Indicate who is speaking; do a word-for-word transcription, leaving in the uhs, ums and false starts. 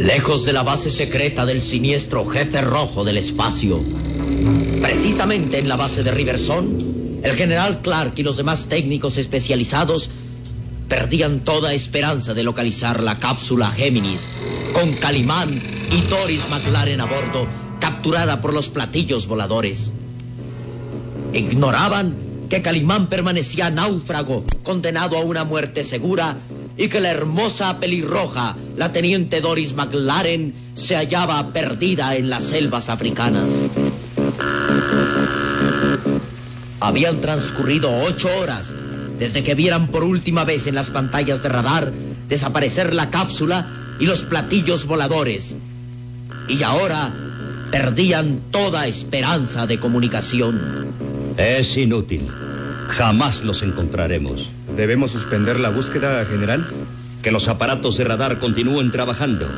Speaker 1: Lejos de la base secreta del siniestro jefe rojo del espacio, precisamente en la base de Riverson, el general Clark y los demás técnicos especializados perdían toda esperanza de localizar la cápsula Géminis, con Calimán y Doris McLaren a bordo, capturada por los platillos voladores. Ignoraban que Calimán permanecía náufrago, condenado a una muerte segura, y que la hermosa pelirroja, la teniente Doris McLaren, se hallaba perdida en las selvas africanas. Habían transcurrido ocho horas desde que vieran por última vez en las pantallas de radar desaparecer la cápsula y los platillos voladores, y ahora perdían toda esperanza de comunicación.
Speaker 2: Es inútil. Jamás los encontraremos.
Speaker 3: ¿Debemos suspender la búsqueda, general?
Speaker 2: Que los aparatos de radar continúen trabajando.